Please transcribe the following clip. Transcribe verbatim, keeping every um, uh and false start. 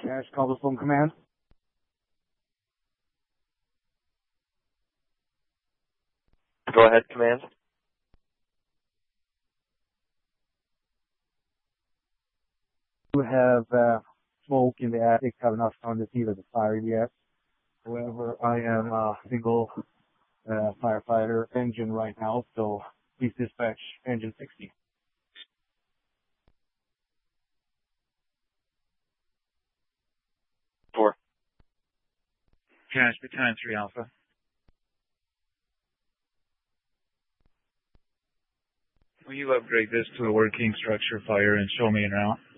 Cash, Cobblestone Command. Go ahead, Command. We have uh, smoke in the attic. Have enough time to see that the fire yet. However, I am a single uh, firefighter engine right now, so please dispatch engine sixty. Four. Cash, Battalion three Alpha. Will you upgrade this to a working structure fire and show me an route?